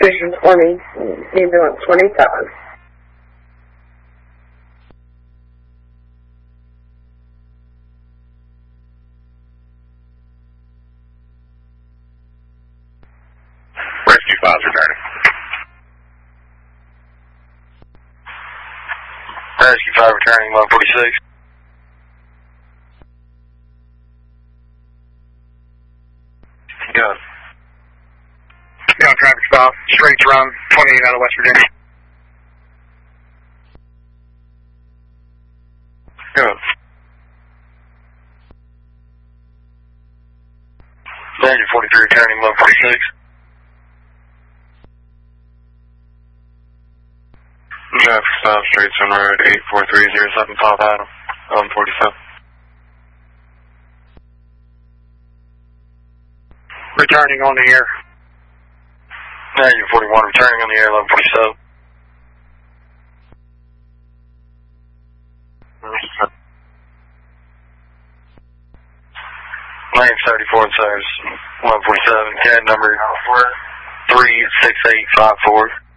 Vision Army, ambulance 27. Rescue 5 returning. Rescue 5 returning, 146. Good. Got traffic stop, straight run, 28 out of West Virginia. Good. Danger 43 returning, 146. Traffic stop, straight on road, 84307 Pop Adam, 147. Returning on the air. Danger 41 returning on the air, 1147. Lane 34 and service, 147, CAD number 36854.